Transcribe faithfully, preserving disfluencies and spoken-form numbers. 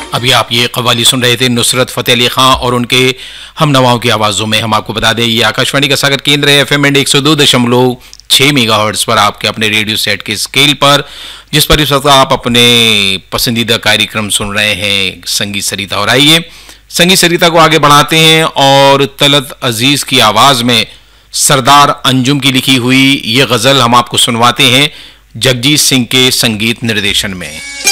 अभी आप ये कव्वाली सुन रहे थे नुसरत फ़तेह अली खां और उनके हम नवाओं की आवाज़ों में। हम आपको बता दें ये आकाशवाणी का सागर केंद्र है एफ एम एंड एक सौ दो दशमलव छः मेगाहर्ट्ज़ पर आपके अपने रेडियो सेट के स्केल पर, जिस पर इस वक्त आप अपने पसंदीदा कार्यक्रम सुन रहे हैं संगीत सरिता। और आइए संगीत सरिता को आगे बढ़ाते हैं और तलत अजीज़ की आवाज़ में सरदार अंजुम की लिखी हुई ये गज़ल हम आपको सुनवाते हैं जगजीत सिंह के संगीत निर्देशन में।